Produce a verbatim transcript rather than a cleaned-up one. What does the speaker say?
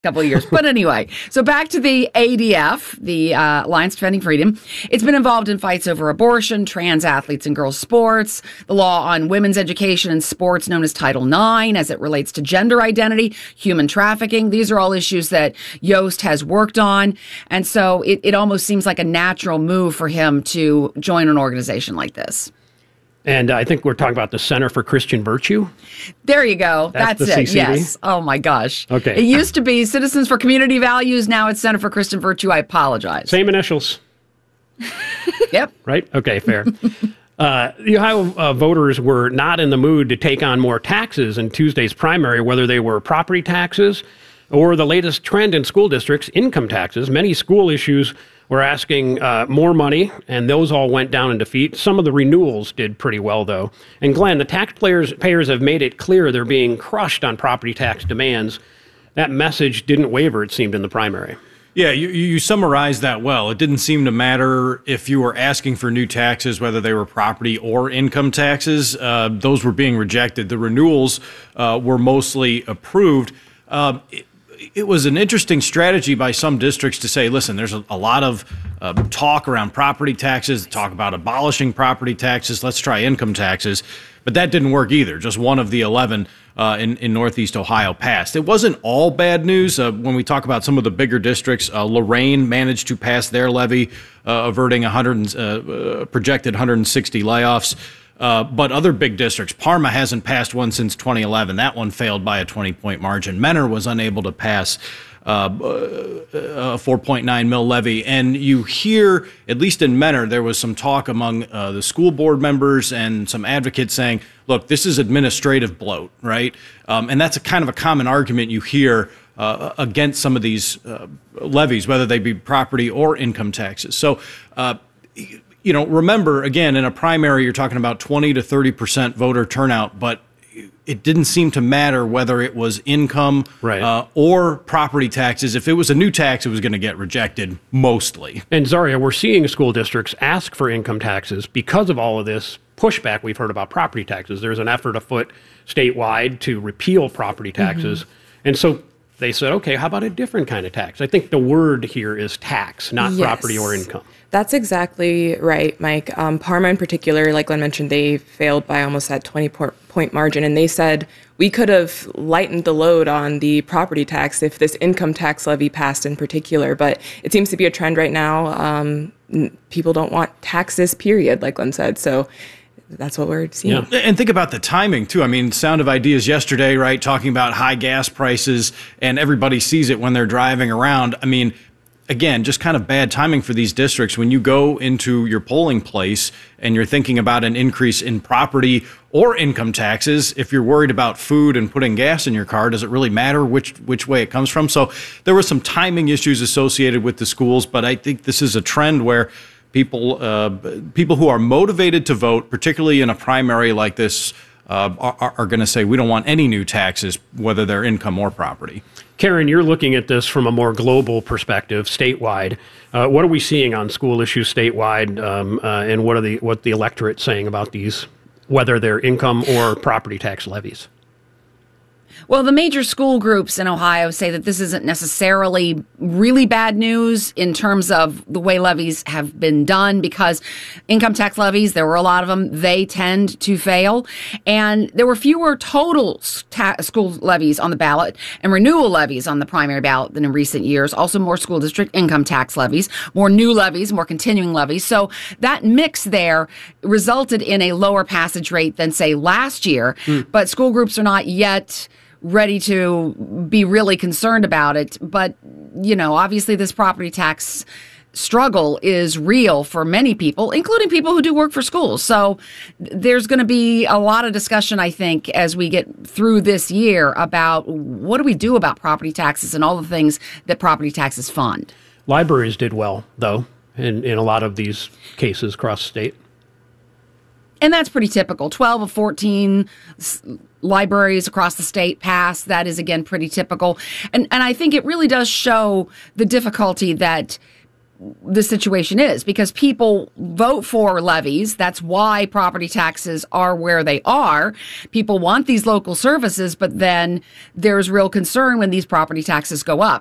couple of years. But anyway, so back to the A D F, the uh, Alliance Defending Freedom. It's been involved in fights over abortion, trans athletes and girls' sports, the law on women's education and sports known as Title nine as it relates to gender identity, human trafficking. These are all issues that Yost has worked on. And so it, it almost seems like a natural move for him to join an organization like this. And I think we're talking about the Center for Christian Virtue. There you go. That's, That's the it. C C V? Yes. Oh, my gosh. Okay. It used to be Citizens for Community Values. Now it's Center for Christian Virtue. I apologize. Same initials. Yep. Right? Okay, fair. uh, the Ohio uh, voters were not in the mood to take on more taxes in Tuesday's primary, whether they were property taxes or the latest trend in school districts, income taxes. Many school issues were asking uh, more money, and those all went down in defeat. Some of the renewals did pretty well, though. And Glenn, the taxpayers payers have made it clear they're being crushed on property tax demands. That message didn't waver, it seemed, in the primary. Yeah, you, you summarized that well. It didn't seem to matter if you were asking for new taxes, whether they were property or income taxes. Uh, those were being rejected. The renewals uh, were mostly approved. Uh, it, It was an interesting strategy by some districts to say, listen, there's a, a lot of uh, talk around property taxes, talk about abolishing property taxes. Let's try income taxes. But that didn't work either. Just one of the eleven uh, in, in Northeast Ohio passed. It wasn't all bad news. Uh, when we talk about some of the bigger districts, uh, Lorain managed to pass their levy, uh, averting one hundred, uh, projected one hundred sixty layoffs. Uh, but other big districts, Parma hasn't passed one since twenty eleven. That one failed by a twenty-point margin. Mentor was unable to pass uh, a four point nine mil levy. And you hear, at least in Mentor, there was some talk among uh, the school board members and some advocates saying, look, this is administrative bloat, right? Um, and that's a kind of a common argument you hear uh, against some of these uh, levies, whether they be property or income taxes. So, uh, you know, remember, again, in a primary, you're talking about twenty to thirty percent voter turnout, but it didn't seem to matter whether it was income right. uh, or property taxes. If it was a new tax, it was going to get rejected mostly. And Zaria, we're seeing school districts ask for income taxes because of all of this pushback we've heard about property taxes. There's an effort afoot statewide to repeal property taxes. Mm-hmm. And so they said, okay, how about a different kind of tax? I think the word here is tax, not yes. property or income. That's exactly right, Mike. Um, Parma in particular, like Glenn mentioned, they failed by almost that twenty-point margin. And they said, we could have lightened the load on the property tax if this income tax levy passed in particular. But it seems to be a trend right now. Um, people don't want taxes, period, like Glenn said. So that's what we're seeing. Yeah. And think about the timing, too. I mean, Sound of Ideas yesterday, right, talking about high gas prices, and everybody sees it when they're driving around. I mean, again, just kind of bad timing for these districts. When you go into your polling place and you're thinking about an increase in property or income taxes, if you're worried about food and putting gas in your car, does it really matter which which way it comes from? So there were some timing issues associated with the schools, but I think this is a trend where people uh, people who are motivated to vote, particularly in a primary like this, uh, are, are going to say, we don't want any new taxes, whether they're income or property. Karen, you're looking at this from a more global perspective, statewide. Uh, what are we seeing on school issues statewide, um, uh, and what are the what the electorate saying about these, whether they're income or property tax levies? Well, the major school groups in Ohio say that this isn't necessarily really bad news in terms of the way levies have been done, because income tax levies, there were a lot of them, they tend to fail. And there were fewer total ta- school levies on the ballot and renewal levies on the primary ballot than in recent years. Also more school district income tax levies, more new levies, more continuing levies. So that mix there resulted in a lower passage rate than, say, last year. Mm. But school groups are not yet ready to be really concerned about it. But, you know, obviously this property tax struggle is real for many people, including people who do work for schools. So there's going to be a lot of discussion, I think, as we get through this year about what do we do about property taxes and all the things that property taxes fund. Libraries did well, though, in, in a lot of these cases across the state. And that's pretty typical. twelve of fourteen s- libraries across the state passed. That is, again, pretty typical. And and I think it really does show the difficulty that the situation is, because people vote for levies. That's why property taxes are where they are. People want these local services, but then there's real concern when these property taxes go up.